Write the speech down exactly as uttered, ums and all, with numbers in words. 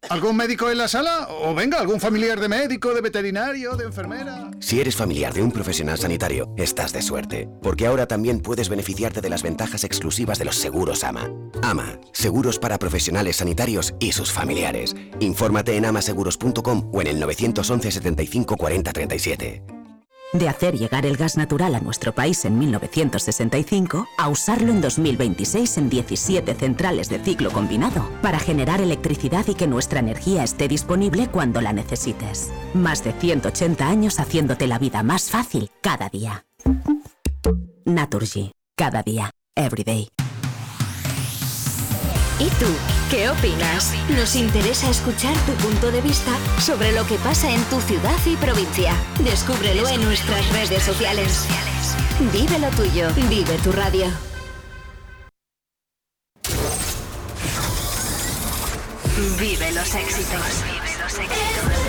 ¿Algún médico en la sala? O venga, algún familiar de médico, de veterinario, de enfermera. Si eres familiar de un profesional sanitario, estás de suerte, porque ahora también puedes beneficiarte de las ventajas exclusivas de los seguros AMA. AMA, seguros para profesionales sanitarios y sus familiares. Infórmate en amaseguros punto com o en el nueve once setenta y cinco cuarenta treinta y siete. De hacer llegar el gas natural a nuestro país en mil novecientos sesenta y cinco a usarlo en dos mil veintiséis en diecisiete centrales de ciclo combinado para generar electricidad y que nuestra energía esté disponible cuando la necesites. Más de ciento ochenta años haciéndote la vida más fácil cada día. Naturgy. Cada día. Every day. ¿Y tú? ¿Qué opinas? Nos interesa escuchar tu punto de vista sobre lo que pasa en tu ciudad y provincia. Descúbrelo en nuestras redes sociales. Vive lo tuyo. Vive tu radio. Vive los éxitos.